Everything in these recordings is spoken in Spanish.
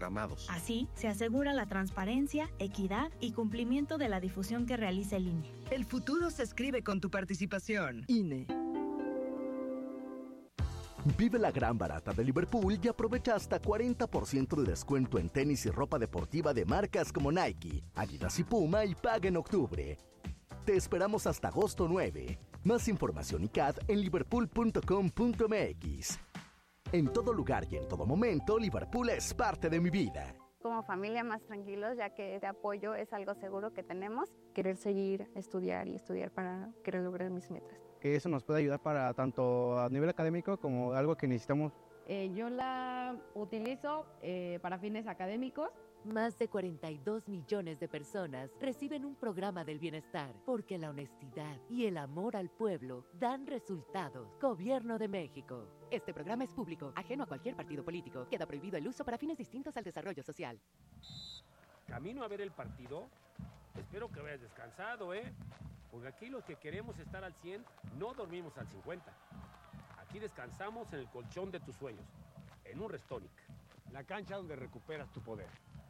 programados. Así, se asegura la transparencia, equidad y cumplimiento de la difusión que realiza el INE. El futuro se escribe con tu participación. INE. Vive la gran barata de Liverpool y aprovecha hasta 40% de descuento en tenis y ropa deportiva de marcas como Nike, Adidas y Puma y paga en octubre. Te esperamos hasta agosto 9. Más información y CAD en liverpool.com.mx. En todo lugar y en todo momento, Liverpool es parte de mi vida. Como familia más tranquilos, ya que este apoyo es algo seguro que tenemos. Querer seguir, estudiar y estudiar para querer lograr mis metas. Que eso nos puede ayudar para tanto a nivel académico como algo que necesitamos. Yo la utilizo para fines académicos. Más de 42 millones de personas reciben un programa del bienestar porque la honestidad y el amor al pueblo dan resultados. Gobierno de México. Este programa es público, ajeno a cualquier partido político. Queda prohibido el uso para fines distintos al desarrollo social. Camino a ver el partido. Espero que vayas descansado, porque aquí los que queremos estar al 100 no dormimos al 50. Aquí descansamos en el colchón de tus sueños, en un Restonic, la cancha donde recuperas tu poder.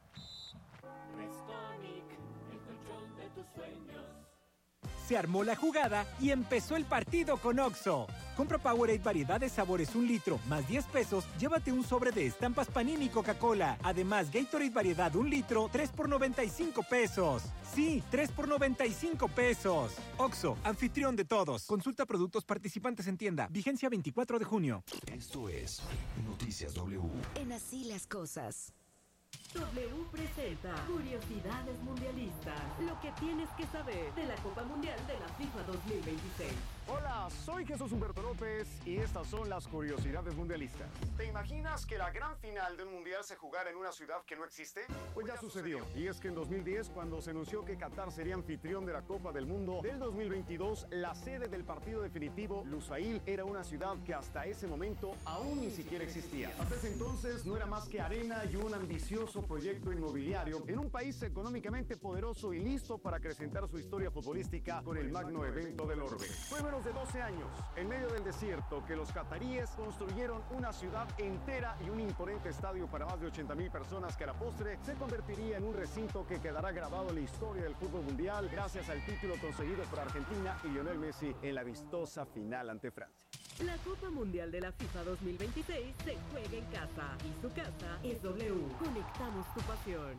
Restonic, el colchón de tus sueños. Se armó la jugada y empezó el partido con OXXO. Compra Powerade variedad de sabores 1 litro más 10 pesos, llévate un sobre de estampas Panini y Coca-Cola. Además, Gatorade variedad 1 litro, 3 por 95 pesos. Sí, 3 por 95 pesos. OXXO, anfitrión de todos. Consulta productos participantes en tienda. Vigencia 24 de junio. Esto es Noticias W. En Así las Cosas. W presenta Curiosidades Mundialistas. Lo que tienes que saber de la Copa Mundial de la FIFA 2026. Hola, soy Jesús Humberto López y estas son las Curiosidades Mundialistas. ¿Te imaginas que la gran final del Mundial se jugara en una ciudad que no existe? Pues ya sucedió. Y es que en 2010, cuando se anunció que Qatar sería anfitrión de la Copa del Mundo del 2022, la sede del partido definitivo, Lusail, era una ciudad que hasta ese momento aún ni siquiera existía. Hasta ese entonces no era más que arena y un ambicioso proyecto inmobiliario en un país económicamente poderoso y listo para acrecentar su historia futbolística con el magno evento del orbe. Fue menos de 12 años, en medio del desierto, que los cataríes construyeron una ciudad entera y un imponente estadio para más de 80,000 personas que a la postre se convertiría en un recinto que quedará grabado en la historia del fútbol mundial gracias al título conseguido por Argentina y Lionel Messi en la vistosa final ante Francia. La Copa Mundial de la FIFA 2026 se juega en casa y su casa es W. Conectamos tu pasión.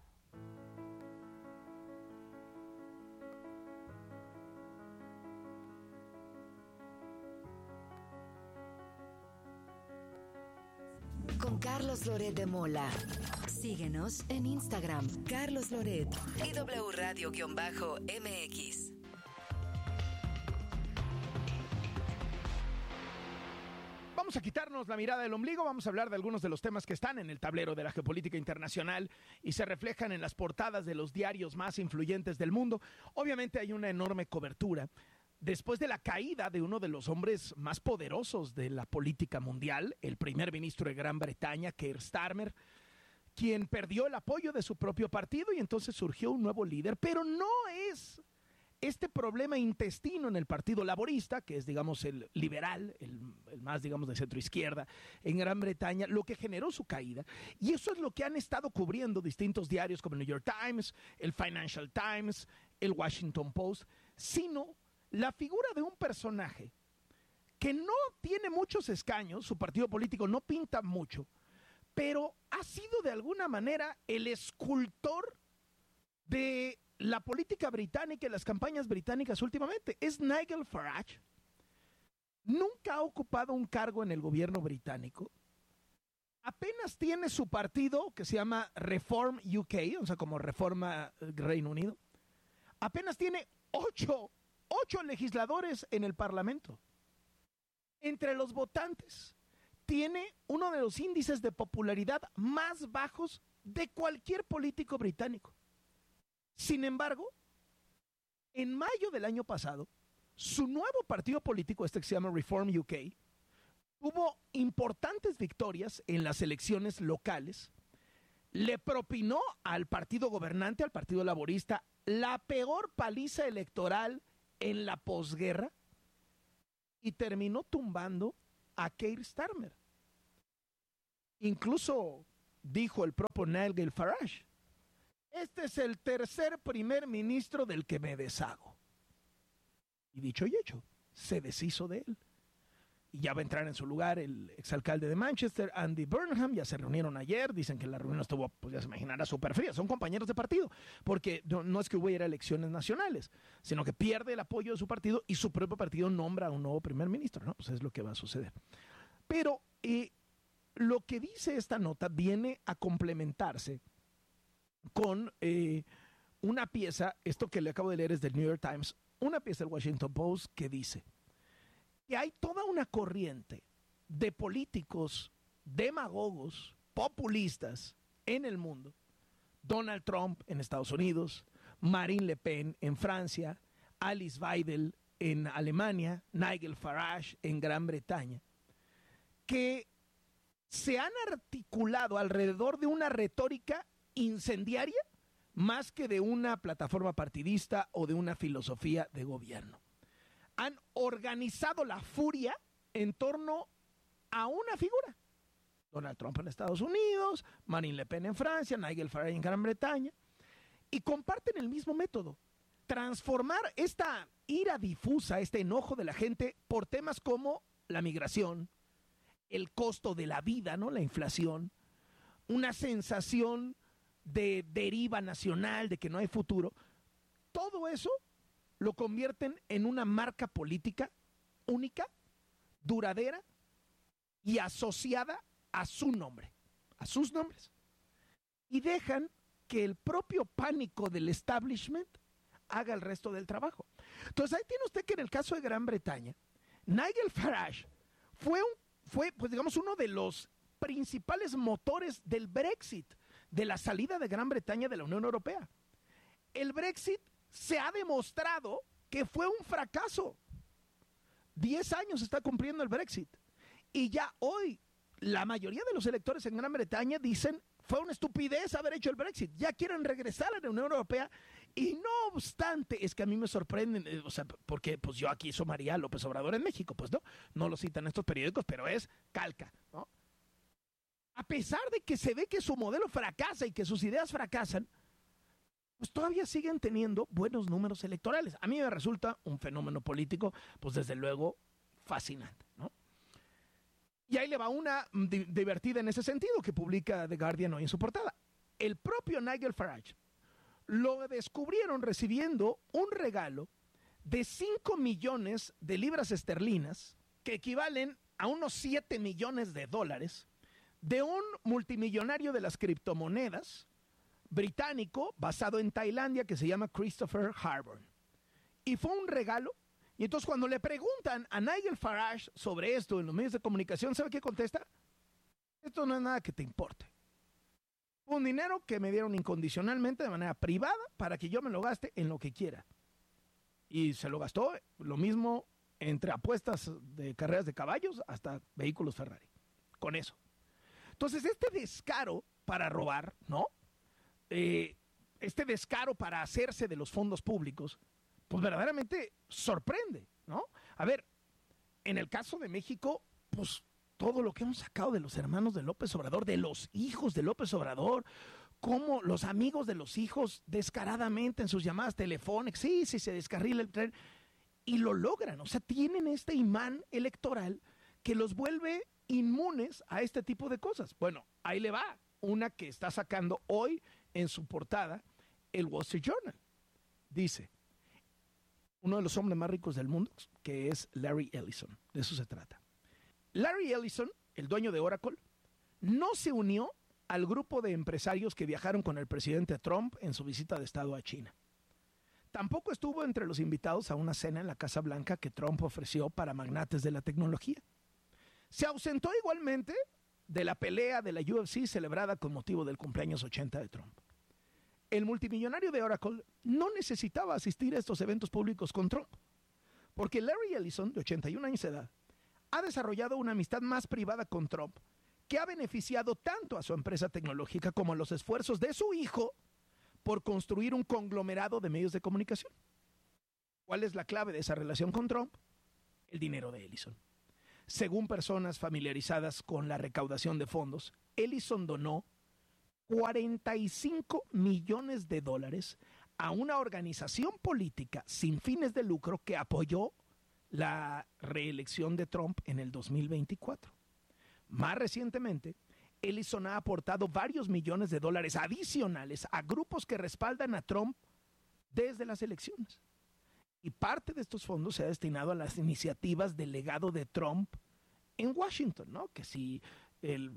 Con Carlos Loret de Mola. Síguenos en Instagram, Carlos Loret y W Radio-MX. Vamos a quitarnos la mirada del ombligo, vamos a hablar de algunos de los temas que están en el tablero de la geopolítica internacional y se reflejan en las portadas de los diarios más influyentes del mundo. Obviamente hay una enorme cobertura. Después de la caída de uno de los hombres más poderosos de la política mundial, el primer ministro de Gran Bretaña, Keir Starmer, quien perdió el apoyo de su propio partido y entonces surgió un nuevo líder, pero no es este problema intestino en el Partido Laborista, que es, digamos, el liberal, el más, digamos, de centro-izquierda en Gran Bretaña, lo que generó su caída. Y eso es lo que han estado cubriendo distintos diarios como el New York Times, el Financial Times, el Washington Post, sino la figura de un personaje que no tiene muchos escaños, su partido político no pinta mucho, pero ha sido de alguna manera el escultor de la política británica y las campañas británicas últimamente. Es Nigel Farage. Nunca ha ocupado un cargo en el gobierno británico. Apenas tiene su partido que se llama Reform UK, o sea, como Reforma Reino Unido. Apenas tiene 8 legisladores en el Parlamento. Entre los votantes, tiene uno de los índices de popularidad más bajos de cualquier político británico. Sin embargo, en mayo del año pasado, su nuevo partido político, este que se llama Reform UK, tuvo importantes victorias en las elecciones locales, le propinó al partido gobernante, al Partido Laborista, la peor paliza electoral en la posguerra y terminó tumbando a Keir Starmer. Incluso dijo el propio Nigel Farage, este es el tercer primer ministro del que me deshago. Y dicho y hecho, se deshizo de él. Y ya va a entrar en su lugar el exalcalde de Manchester, Andy Burnham. Ya se reunieron ayer, dicen que la reunión estuvo, pues ya se imaginará, súper fría. Son compañeros de partido, porque no es que hubiera elecciones nacionales, sino que pierde el apoyo de su partido y su propio partido nombra a un nuevo primer ministro, ¿no? Pues es lo que va a suceder. Pero lo que dice esta nota viene a complementarse con una pieza, esto que le acabo de leer es del New York Times, una pieza del Washington Post que dice que hay toda una corriente de políticos, demagogos, populistas en el mundo. Donald Trump en Estados Unidos, Marine Le Pen en Francia, Alice Weidel en Alemania, Nigel Farage en Gran Bretaña, que se han articulado alrededor de una retórica incendiaria más que de una plataforma partidista o de una filosofía de gobierno. Han organizado la furia en torno a una figura. Donald Trump en Estados Unidos, Marine Le Pen en Francia, Nigel Farage en Gran Bretaña, y comparten el mismo método. Transformar esta ira difusa, este enojo de la gente por temas como la migración, el costo de la vida, ¿no? La inflación, una sensación de deriva nacional, de que no hay futuro. Todo eso lo convierten en una marca política única, duradera y asociada a su nombre, a sus nombres. Y dejan que el propio pánico del establishment haga el resto del trabajo. Entonces ahí tiene usted que en el caso de Gran Bretaña, Nigel Farage fue pues digamos uno de los principales motores del Brexit, de la salida de Gran Bretaña de la Unión Europea. El Brexit se ha demostrado que fue un fracaso. 10 años está cumpliendo el Brexit. Y ya hoy, la mayoría de los electores en Gran Bretaña dicen, fue una estupidez haber hecho el Brexit. Ya quieren regresar a la Unión Europea. Y no obstante, es que a mí me sorprenden, o sea, porque pues yo aquí soy María López Obrador en México, pues no lo citan estos periódicos, pero es calca, ¿no? A pesar de que se ve que su modelo fracasa y que sus ideas fracasan, pues todavía siguen teniendo buenos números electorales. A mí me resulta un fenómeno político, pues desde luego, fascinante, ¿no? Y ahí le va una divertida en ese sentido que publica The Guardian hoy en su portada. El propio Nigel Farage lo descubrieron recibiendo un regalo de 5 millones de libras esterlinas, que equivalen a unos 7 millones de dólares, de un multimillonario de las criptomonedas británico basado en Tailandia que se llama Christopher Harborn. Y fue un regalo. Y entonces cuando le preguntan a Nigel Farage sobre esto en los medios de comunicación, ¿sabe qué contesta? Esto no es nada que te importe. Un dinero que me dieron incondicionalmente de manera privada para que yo me lo gaste en lo que quiera. Y se lo gastó lo mismo entre apuestas de carreras de caballos hasta vehículos Ferrari. Con eso. Entonces, este descaro para robar, ¿no? Este descaro para hacerse de los fondos públicos, pues verdaderamente sorprende, ¿no? A ver, en el caso de México, pues todo lo que hemos sacado de los hermanos de López Obrador, de los hijos de López Obrador, como los amigos de los hijos descaradamente en sus llamadas telefónicas, sí, se descarrila el tren, y lo logran, o sea, tienen este imán electoral que los vuelve inmunes a este tipo de cosas. Bueno, ahí le va una que está sacando hoy en su portada el Wall Street Journal. Dice, uno de los hombres más ricos del mundo, que es Larry Ellison, de eso se trata. Larry Ellison, el dueño de Oracle, no se unió al grupo de empresarios que viajaron con el presidente Trump en su visita de Estado a China. Tampoco estuvo entre los invitados a una cena en la Casa Blanca que Trump ofreció para magnates de la tecnología. Se ausentó igualmente de la pelea de la UFC celebrada con motivo del cumpleaños 80 de Trump. El multimillonario de Oracle no necesitaba asistir a estos eventos públicos con Trump, porque Larry Ellison, de 81 años de edad, ha desarrollado una amistad más privada con Trump que ha beneficiado tanto a su empresa tecnológica como a los esfuerzos de su hijo por construir un conglomerado de medios de comunicación. ¿Cuál es la clave de esa relación con Trump? El dinero de Ellison. Según personas familiarizadas con la recaudación de fondos, Ellison donó $45 millones a una organización política sin fines de lucro que apoyó la reelección de Trump en el 2024. Más recientemente, Ellison ha aportado varios millones de dólares adicionales a grupos que respaldan a Trump desde las elecciones. Y parte de estos fondos se ha destinado a las iniciativas del legado de Trump en Washington, ¿no? Que si el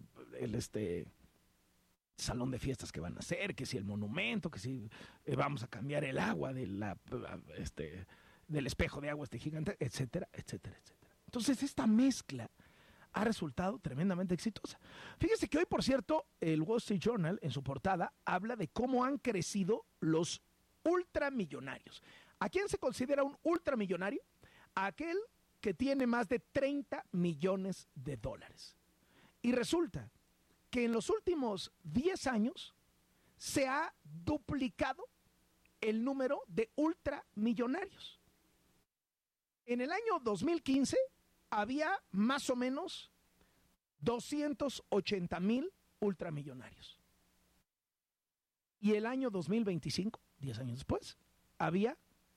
salón de fiestas que van a hacer, que si el monumento, que si vamos a cambiar el agua del espejo de agua gigante, etcétera, etcétera, etcétera. Entonces esta mezcla ha resultado tremendamente exitosa. Fíjese que hoy, por cierto, el Wall Street Journal en su portada habla de cómo han crecido los ultramillonarios. ¿A quién se considera un ultramillonario? A aquel que tiene más de $30 millones. Y resulta que en los últimos 10 años se ha duplicado el número de ultramillonarios. En el año 2015 había más o menos 280,000 ultramillonarios. Y el año 2025, 10 años después, había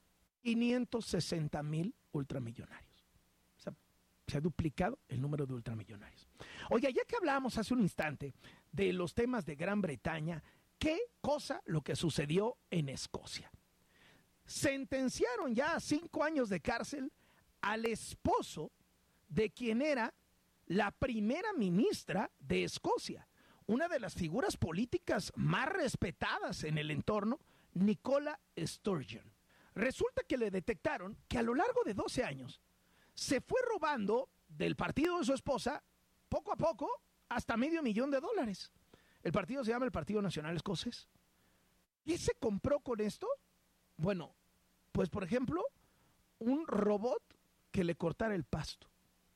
560,000 ultramillonarios. O sea, se ha duplicado el número de ultramillonarios. Oiga, ya que hablábamos hace un instante de los temas de Gran Bretaña, ¿qué cosa lo que sucedió en Escocia? Sentenciaron ya a 5 años de cárcel al esposo de quien era la primera ministra de Escocia, una de las figuras políticas más respetadas en el entorno, Nicola Sturgeon. Resulta que le detectaron que a lo largo de 12 años se fue robando del partido de su esposa, poco a poco, hasta $500,000. El partido se llama el Partido Nacional Escocés. ¿Qué se compró con esto? Bueno, pues por ejemplo, un robot que le cortara el pasto.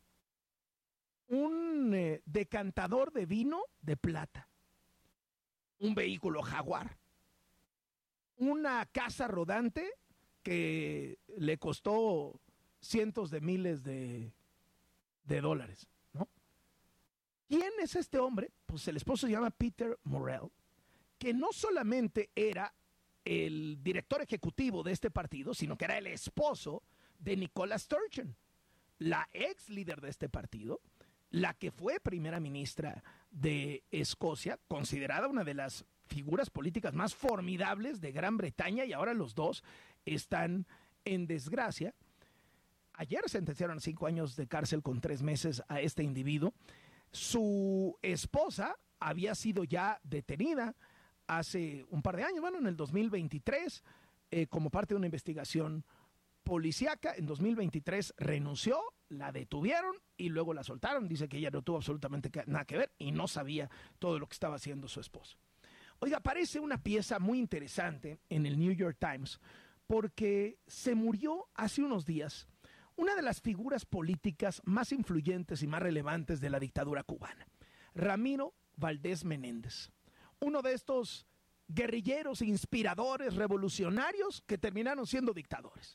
Un decantador de vino de plata. Un vehículo Jaguar. Una casa rodante que le costó cientos de miles de dólares, ¿no? ¿Quién es este hombre? Pues el esposo se llama Peter Murrell, que no solamente era el director ejecutivo de este partido, sino que era el esposo de Nicola Sturgeon, la ex líder de este partido, la que fue primera ministra de Escocia, considerada una de las figuras políticas más formidables de Gran Bretaña, y ahora los dos están en desgracia. Ayer sentenciaron a 5 años de cárcel con 3 meses a este individuo. Su esposa había sido ya detenida hace un par de años, bueno, en el 2023, como parte de una investigación policíaca. En 2023 renunció, la detuvieron y luego la soltaron. Dice que ella no tuvo absolutamente nada que ver y no sabía todo lo que estaba haciendo su esposo. Oiga, aparece una pieza muy interesante en el New York Times porque se murió hace unos días una de las figuras políticas más influyentes y más relevantes de la dictadura cubana, Ramiro Valdés Menéndez, uno de estos guerrilleros, inspiradores, revolucionarios que terminaron siendo dictadores.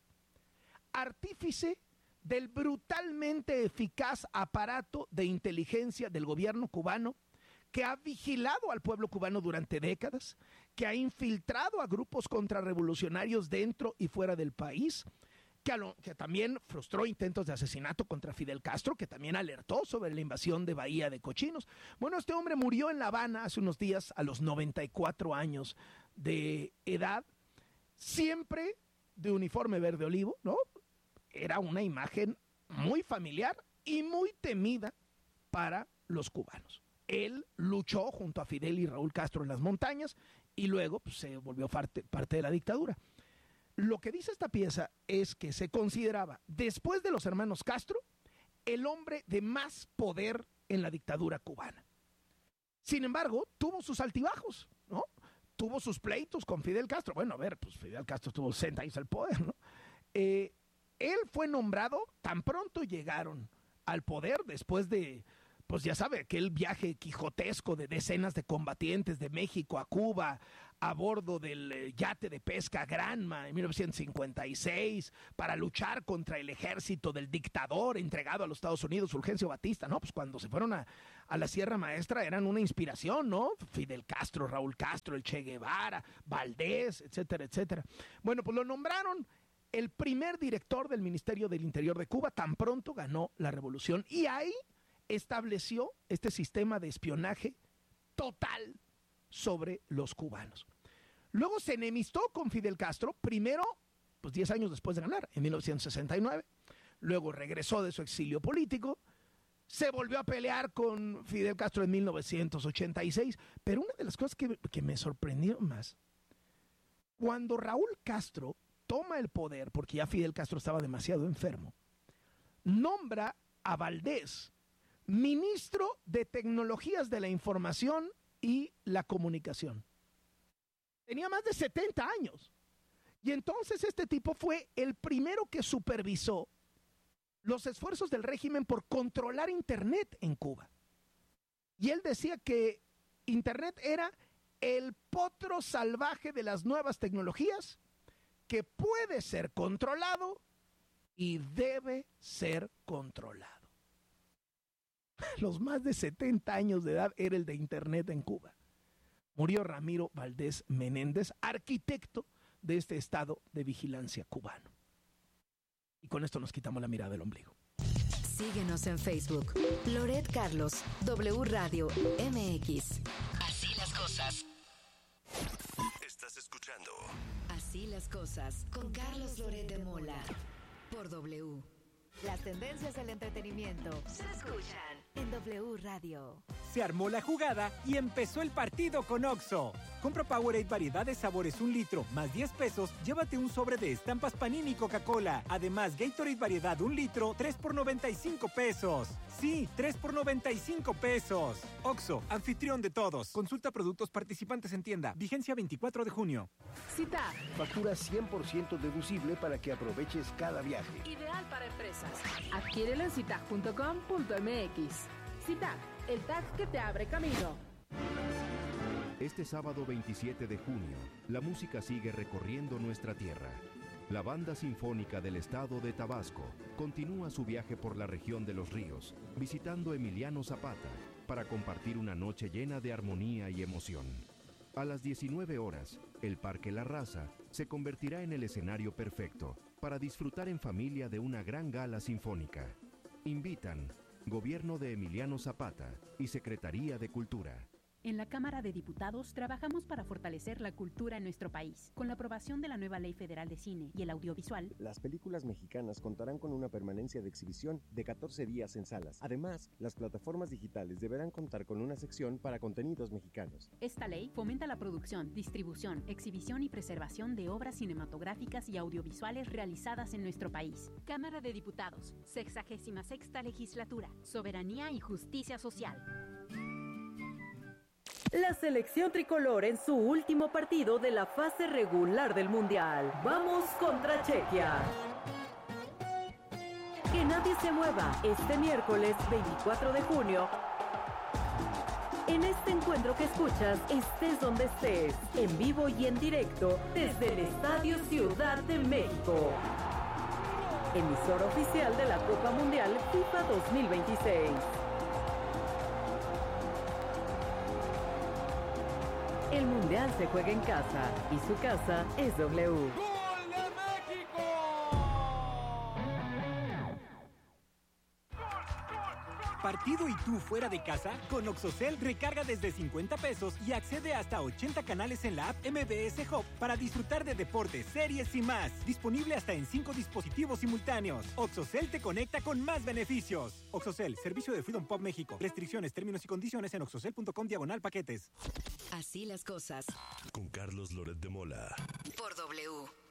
Artífice del brutalmente eficaz aparato de inteligencia del gobierno cubano, que ha vigilado al pueblo cubano durante décadas, que ha infiltrado a grupos contrarrevolucionarios dentro y fuera del país, que también frustró intentos de asesinato contra Fidel Castro, que también alertó sobre la invasión de Bahía de Cochinos. Bueno, este hombre murió en La Habana hace unos días a los 94 años de edad, siempre de uniforme verde olivo, ¿no? Era una imagen muy familiar y muy temida para los cubanos. Él luchó junto a Fidel y Raúl Castro en las montañas y luego pues, se volvió parte de la dictadura. Lo que dice esta pieza es que se consideraba, después de los hermanos Castro, el hombre de más poder en la dictadura cubana. Sin embargo, tuvo sus altibajos, ¿no? Tuvo sus pleitos con Fidel Castro. Bueno, a ver, pues Fidel Castro tuvo 60 años al poder, ¿no? Él fue nombrado tan pronto llegaron al poder después de, pues ya sabe, aquel viaje quijotesco de decenas de combatientes de México a Cuba a bordo del yate de pesca Granma en 1956 para luchar contra el ejército del dictador entregado a los Estados Unidos, Fulgencio Batista, ¿no? Pues cuando se fueron a la Sierra Maestra eran una inspiración, ¿no? Fidel Castro, Raúl Castro, el Che Guevara, Valdés, etcétera, etcétera. Bueno, pues lo nombraron el primer director del Ministerio del Interior de Cuba tan pronto ganó la revolución. Y ahí estableció este sistema de espionaje total sobre los cubanos. Luego se enemistó con Fidel Castro, primero, pues 10 años después de ganar, en 1969. Luego regresó de su exilio político, se volvió a pelear con Fidel Castro en 1986. Pero una de las cosas que me sorprendió más, cuando Raúl Castro toma el poder, porque ya Fidel Castro estaba demasiado enfermo, nombra a Valdés ministro de Tecnologías de la Información y la Comunicación. Tenía más de 70 años. Y entonces este tipo fue el primero que supervisó los esfuerzos del régimen por controlar Internet en Cuba. Y él decía que Internet era el potro salvaje de las nuevas tecnologías que puede ser controlado y debe ser controlado. Los más de 70 años de edad era el de Internet en Cuba. Murió Ramiro Valdés Menéndez, arquitecto de este estado de vigilancia cubano. Y con esto nos quitamos la mirada del ombligo. Síguenos en Facebook. Loret Carlos, W Radio MX. Así las cosas. Estás escuchando Así las cosas con Carlos Loret de Mola por W. Las tendencias del entretenimiento Se escuchan en W Radio. Se armó la jugada y empezó el partido con Oxxo. Compra Powerade variedad de sabores 1 litro más 10 pesos, llévate un sobre de estampas Panini Coca-Cola. Además, Gatorade variedad 1 litro, 3 por 95 pesos. Sí, 3 por 95 pesos. Oxxo, anfitrión de todos. Consulta productos participantes en tienda. Vigencia 24 de junio. CITAG. Factura 100% deducible para que aproveches cada viaje. Ideal para empresas. Adquiérelo en citag.com.mx. CITAG, el tag que te abre camino. Este sábado 27 de junio, la música sigue recorriendo nuestra tierra. La Banda Sinfónica del Estado de Tabasco continúa su viaje por la región de Los Ríos, visitando Emiliano Zapata para compartir una noche llena de armonía y emoción. A las 19 horas, el Parque La Raza se convertirá en el escenario perfecto para disfrutar en familia de una gran gala sinfónica. Invitan Gobierno de Emiliano Zapata y Secretaría de Cultura. En la Cámara de Diputados trabajamos para fortalecer la cultura en nuestro país. Con la aprobación de la nueva Ley Federal de Cine y el Audiovisual, las películas mexicanas contarán con una permanencia de exhibición de 14 días en salas. Además, las plataformas digitales deberán contar con una sección para contenidos mexicanos. Esta ley fomenta la producción, distribución, exhibición y preservación de obras cinematográficas y audiovisuales realizadas en nuestro país. Cámara de Diputados, 66ª Legislatura, Soberanía y Justicia Social. La selección tricolor en su último partido de la fase regular del Mundial. Vamos contra Chequia. Que nadie se mueva este miércoles 24 de junio. En este encuentro que escuchas, estés donde estés, en vivo y en directo, desde el Estadio Ciudad de México. Emisora oficial de la Copa Mundial FIFA 2026. El Mundial se juega en casa y su casa es W. ¡Gol de México! ¿Partido y tú fuera de casa? Con OXXOCEL recarga desde 50 pesos y accede hasta 80 canales en la app MBS Hub para disfrutar de deportes, series y más. Disponible hasta en 5 dispositivos simultáneos. OXXOCEL te conecta con más beneficios. OXXOCEL, servicio de Freedom Pop México. Restricciones, términos y condiciones en oxxocel.com/paquetes. Así las cosas. Con Carlos Loret de Mola. Por W.